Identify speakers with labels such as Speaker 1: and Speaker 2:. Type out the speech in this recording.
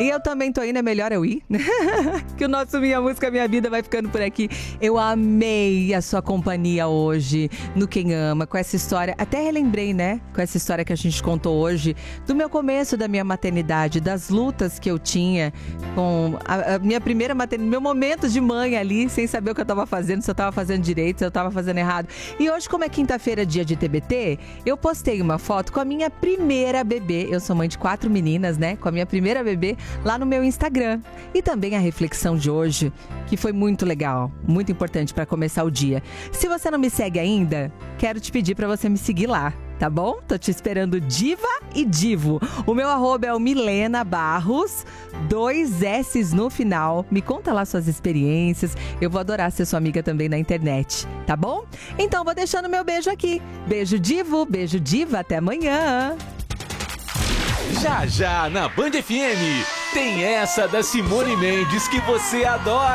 Speaker 1: E eu também tô indo, é melhor eu ir. Que o nosso Minha Música Minha Vida vai ficando por aqui. Eu amei a sua companhia hoje no Quem Ama, com essa história. Até relembrei, né? Com essa história que a gente contou hoje, do meu começo da minha maternidade, das lutas que eu tinha com a minha primeira maternidade, meu momento de mãe ali, sem saber o que eu tava fazendo, se eu tava fazendo direito, se eu tava fazendo errado. E hoje, como é quinta-feira, dia de TBT, eu postei uma foto com a minha primeira bebê. Eu sou mãe de 4 meninas, né? Com a minha primeira bebê lá no meu Instagram. E também a reflexão de hoje, que foi muito legal, muito importante para começar o dia. Se você não me segue ainda, quero te pedir para você me seguir lá, tá bom? Tô te esperando, diva e divo. O meu arroba é o Milena Barros, 2 S's no final. Me conta lá suas experiências. Eu vou adorar ser sua amiga também na internet, tá bom? Então vou deixando meu beijo aqui. Beijo divo, beijo diva, até amanhã.
Speaker 2: Já já na Band FM tem essa da Simone Mendes que você adora.